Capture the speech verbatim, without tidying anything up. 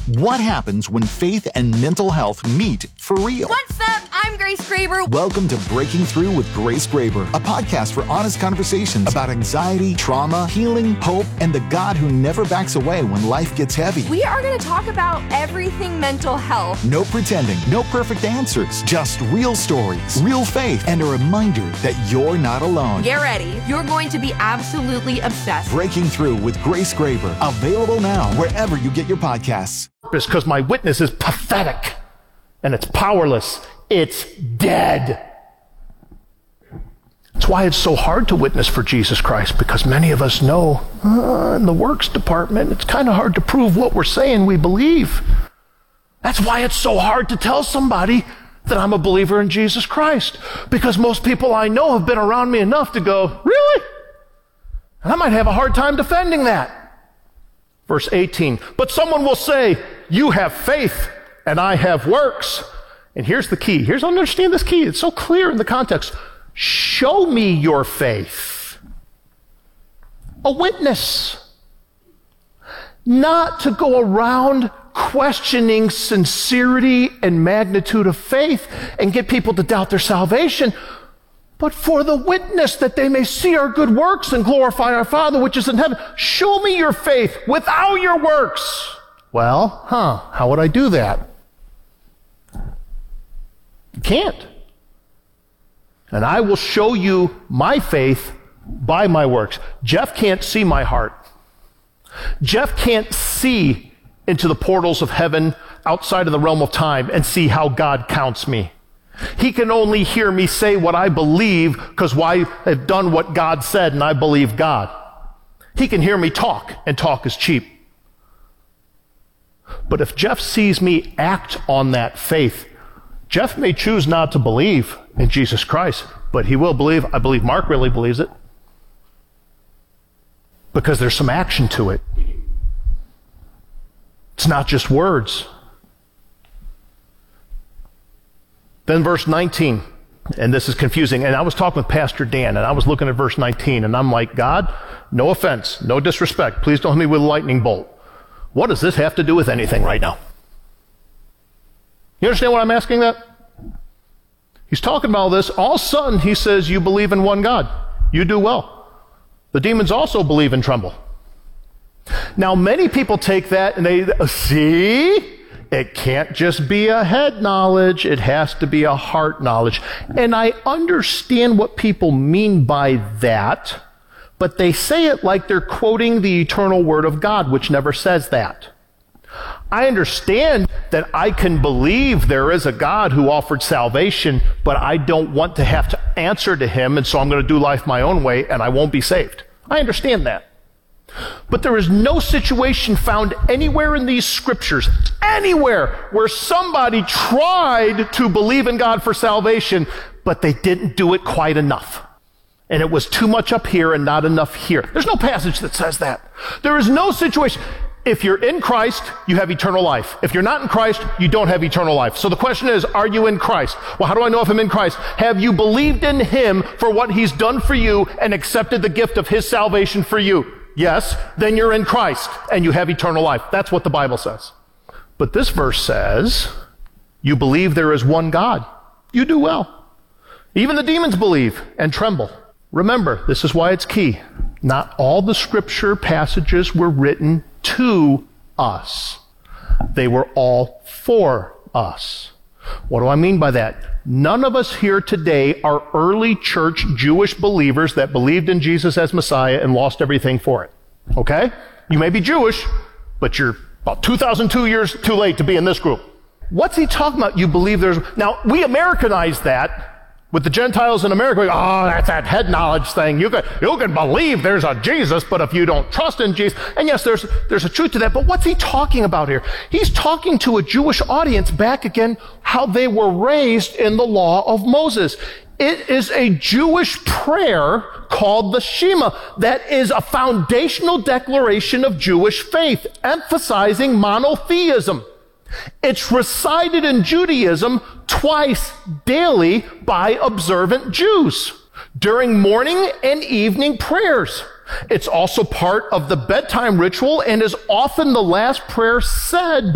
What happens when faith and mental health meet for real? What's up? I'm Grace Graber. Welcome to Breaking Through with Grace Graber, a podcast for honest conversations about anxiety, trauma, healing, hope, and the God who never backs away when life gets heavy. We are going to talk about everything mental health. No pretending, no perfect answers, just real stories, real faith, and a reminder that you're not alone. Get ready. You're going to be absolutely obsessed. Breaking Through with Grace Graber, available now wherever you get your podcasts. Because my witness is pathetic and it's powerless. It's dead. That's why it's so hard to witness for Jesus Christ, because many of us know uh, in the works department, it's kind of hard to prove what we're saying we believe. That's why it's so hard to tell somebody that I'm a believer in Jesus Christ, because most people I know have been around me enough to go, really? And I might have a hard time defending that. Verse eighteen, but someone will say, you have faith and I have works. And here's the key. Here's, understand this key. It's so clear in the context. Show me your faith. A witness. Not to go around questioning sincerity and magnitude of faith and get people to doubt their salvation, but for the witness, that they may see our good works and glorify our Father which is in heaven. Show me your faith without your works. Well, huh, how would I do that? You can't. And I will show you my faith by my works. Jeff can't see my heart. Jeff can't see into the portals of heaven outside of the realm of time and see how God counts me. He can only hear me say what I believe because I have done what God said and I believe God. He can hear me talk, and talk is cheap. But if Jeff sees me act on that faith, Jeff may choose not to believe in Jesus Christ, but he will believe. I believe Mark really believes it, because there's some action to it. It's not just words. Then verse nineteen, and this is confusing, and I was talking with Pastor Dan, and I was looking at verse nineteen, and I'm like, God, no offense, no disrespect, please don't hit me with a lightning bolt. What does this have to do with anything right now? You understand what I'm asking that? He's talking about all this. All of a sudden, he says, you believe in one God. You do well. The demons also believe and tremble. Now, many people take that and they, see? It can't just be a head knowledge. It has to be a heart knowledge. And I understand what people mean by that, but they say it like they're quoting the eternal word of God, which never says that. I understand that I can believe there is a God who offered salvation, but I don't want to have to answer to him, and so I'm going to do life my own way, and I won't be saved. I understand that. But there is no situation found anywhere in these scriptures, anywhere, where somebody tried to believe in God for salvation, but they didn't do it quite enough. And it was too much up here and not enough here. There's no passage that says that. There is no situation. If you're in Christ, you have eternal life. If you're not in Christ, you don't have eternal life. So the question is, are you in Christ? Well, how do I know if I'm in Christ? Have you believed in him for what he's done for you and accepted the gift of his salvation for you? Yes, then you're in Christ and you have eternal life. That's what the Bible says. But this verse says, you believe there is one God. You do well. Even the demons believe and tremble. Remember, this is why it's key. Not all the scripture passages were written to us. They were all for us. What do I mean by that? None of us here today are early church Jewish believers that believed in Jesus as Messiah and lost everything for it. Okay? You may be Jewish, but you're about two thousand two years too late to be in this group. What's he talking about? You believe there's... Now, we Americanize that with the Gentiles in America. We go, oh, that's that head knowledge thing. You can, you can believe there's a Jesus, but if you don't trust in Jesus... And yes, there's, there's a truth to that, but what's he talking about here? He's talking to a Jewish audience back again, how they were raised in the law of Moses. It is a Jewish prayer called the Shema that is a foundational declaration of Jewish faith, emphasizing monotheism. It's recited in Judaism twice daily by observant Jews during morning and evening prayers. It's also part of the bedtime ritual and is often the last prayer said